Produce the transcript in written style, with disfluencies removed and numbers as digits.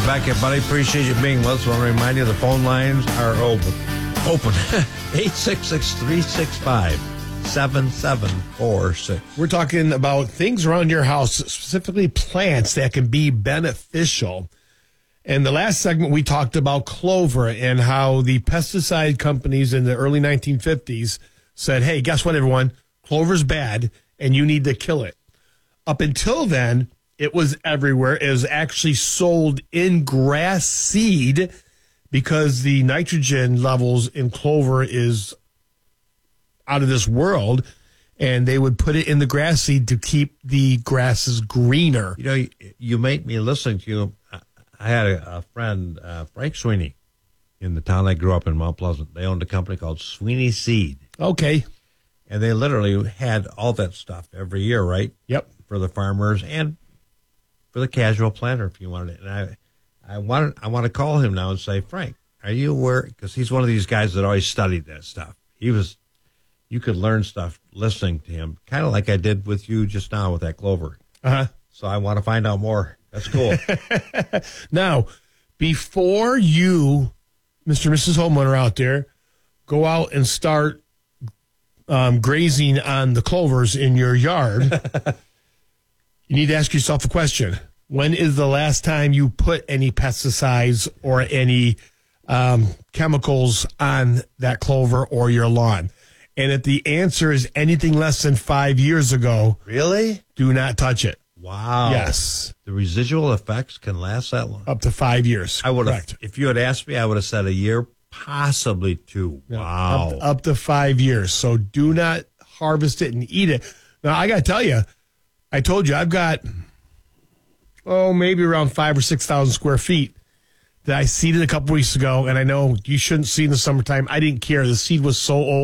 back here, buddy. Appreciate you being with us. I want to remind you the phone lines are open. 866-365-7746. We're talking about things around your house, specifically plants that can be beneficial. And the last segment, we talked about clover and how the pesticide companies in the early 1950s said, hey, guess what, everyone? Clover's bad, and you need to kill it. Up until then, it was everywhere. It was actually sold in grass seed because the nitrogen levels in clover is out of this world, and they would put it in the grass seed to keep the grasses greener. You know, you make me listen to you. I had a friend, Frank Sweeney, in the town I grew up in, Mount Pleasant. They owned a company called Sweeney Seed. Okay. And they literally had all that stuff every year, right? Yep. For the farmers and for the casual planter, if you wanted it. And I want to call him now and say, Frank, are you aware? Because he's one of these guys that always studied that stuff. You could learn stuff listening to him, kind of like I did with you just now with that clover. Uh-huh. So I want to find out more. That's cool. Now, before you, Mr. and Mrs. Homeowner out there, go out and start grazing on the clovers in your yard, you need to ask yourself a question. When is the last time you put any pesticides or any chemicals on that clover or your lawn? And if the answer is anything less than 5 years ago, Really? do not touch it. Wow. Yes. The residual effects can last that long. Up to 5 years. I would have, Correct. if you had asked me, I would have said a year, possibly two. Yeah, Wow. Up to 5 years. So do not harvest it and eat it. Now, I got to tell you, I told you I've got, maybe around 5,000 or 6,000 square feet that I seeded a couple weeks ago. And I know you shouldn't seed in the summertime. I didn't care. The seed was so old.